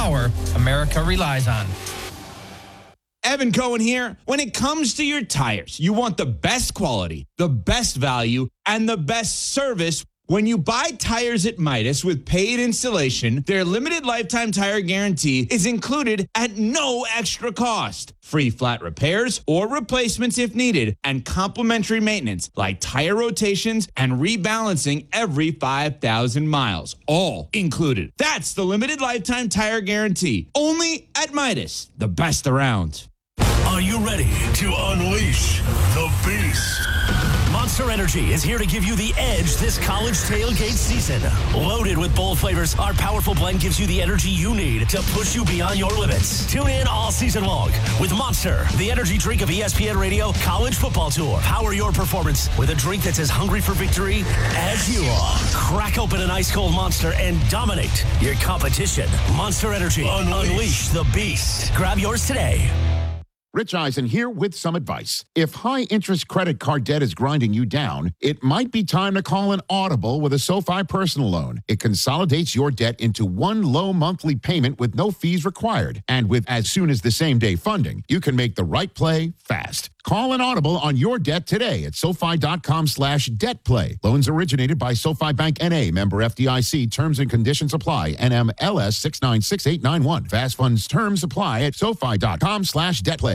power America relies on. Evan Cohen here. When it comes to your tires, you want the best quality, the best value, and the best service. When you buy tires at Midas with paid installation, their limited lifetime tire guarantee is included at no extra cost. Free flat repairs or replacements if needed, and complimentary maintenance like tire rotations and rebalancing every 5,000 miles. All included. That's the limited lifetime tire guarantee. Only at Midas, the best around. Are you ready to unleash the beast? Monster Energy is here to give you the edge this college tailgate season. Loaded with bold flavors, our powerful blend gives you the energy you need to push you beyond your limits. Tune in all season long with Monster, the energy drink of ESPN Radio College Football Tour. Power your performance with a drink that's as hungry for victory as you are. Crack open an ice-cold Monster and dominate your competition. Monster Energy. Unleash the beast. Grab yours today. Rich Eisen here with some advice. If high-interest credit card debt is grinding you down, it might be time to call an audible with a SoFi personal loan. It consolidates your debt into one low monthly payment with no fees required. And with as soon as the same-day funding, you can make the right play fast. Call an audible on your debt today at SoFi.com/debtplay. Loans originated by SoFi Bank N.A., member FDIC. Terms and conditions apply. NMLS 696891. Fast funds terms apply at SoFi.com/debtplay.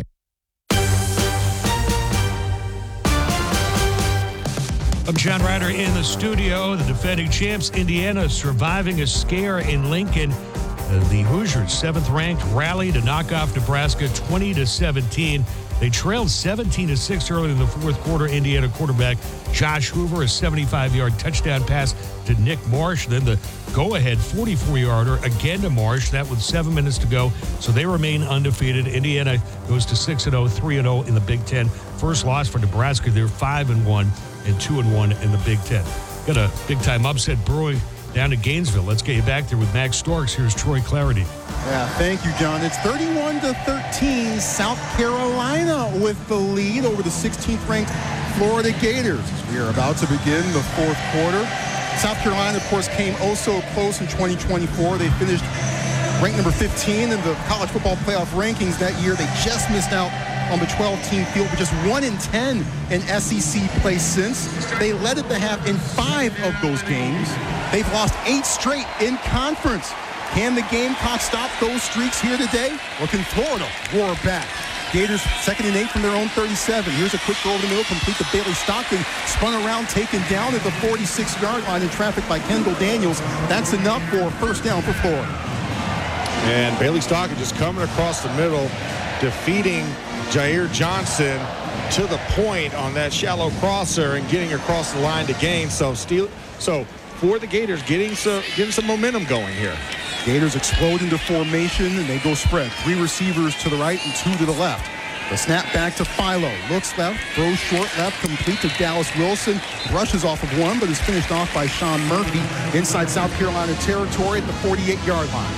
I'm John Ryder in the studio. The defending champs, Indiana, surviving a scare in Lincoln. The Hoosiers, 7th-ranked, rally to knock off Nebraska 20-17. They trailed 17-6 early in the fourth quarter. Indiana quarterback Josh Hoover, a 75-yard touchdown pass to Nick Marsh. Then the go-ahead 44-yarder again to Marsh. That with 7 minutes to go. So they remain undefeated. Indiana goes to 6-0, 3-0 in the Big Ten. First loss for Nebraska. They're 5-1 and 2-1 in the Big Ten. Got a big-time upset brewing down to Gainesville. Let's get you back there with Max Storks. Here's Troy Clarity. Yeah, thank you, John. It's 31-13. South Carolina with the lead over the 16th-ranked Florida Gators. As we are about to begin the fourth quarter. South Carolina, of course, came oh so close in 2024. They finished ranked number 15 in the college football playoff rankings that year. They just missed out on the 12-team field, but just 1-10 in SEC play since. They led at the half in 5 of those games. They've lost 8 straight in conference. Can the Gamecocks stop those streaks here today? Or can Florida roar back? Gators 2nd and 8 from their own 37. Here's a quick throw over the middle, complete to Bailey Stockton. Spun around, taken down at the 46-yard line in traffic by Kendall Daniels. That's enough for a first down for Florida. And Bailey Stockton just coming across the middle, defeating Jair Johnson to the point on that shallow crosser and getting across the line to gain. So for the Gators, getting some momentum going here. Gators explode into formation, and they go spread. 3 receivers to the right and 2 to the left. The snap back to Philo. Looks left, throws short left, complete to Dallas Wilson. Brushes off of one, but is finished off by Sean Murphy inside South Carolina territory at the 48-yard line.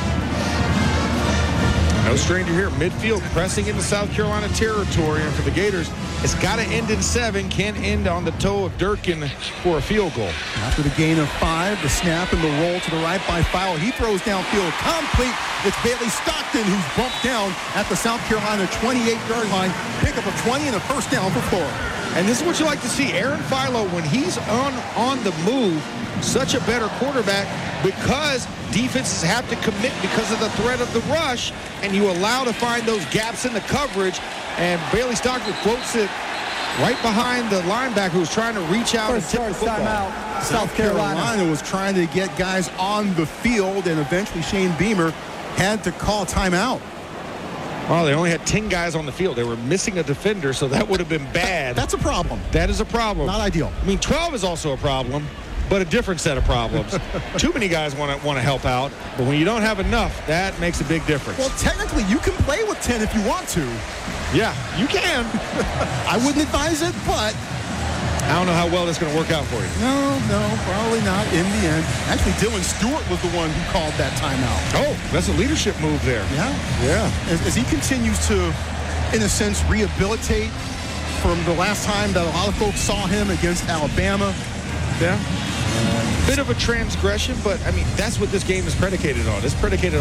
No stranger here. Midfield pressing into South Carolina territory. And for the Gators, it's got to end in 7. Can't end on the toe of Durkin for a field goal. After the gain of 5, the snap and the roll to the right by Philo. He throws downfield complete. It's Bailey Stockton who's bumped down at the South Carolina 28-yard line. Pick up a 20 and a first down for Florida. And this is what you like to see. Aaron Philo, when he's on the move, such a better quarterback because defenses have to commit because of the threat of the rush, and you allow to find those gaps in the coverage. And Bailey Stockton floats it right behind the linebacker who's trying to reach out and tip the football. Timeout. South Carolina was trying to get guys on the field, and eventually Shane Beamer had to call timeout. Well, they only had 10 guys on the field. They were missing a defender, so that would have been bad. That's a problem. That is a problem. Not ideal. I mean, 12 is also a problem, but a different set of problems. Too many guys want to help out, but when you don't have enough, that makes a big difference. Well, technically, you can play with 10 if you want to. Yeah, you can. I wouldn't advise it, but I don't know how well that's going to work out for you. No, probably not in the end. Actually, Dylan Stewart was the one who called that timeout. Oh, that's a leadership move there. Yeah. As he continues to, in a sense, rehabilitate from the last time that a lot of folks saw him against Alabama. Yeah. Bit of a transgression, but, I mean, that's what this game is predicated on. It's predicated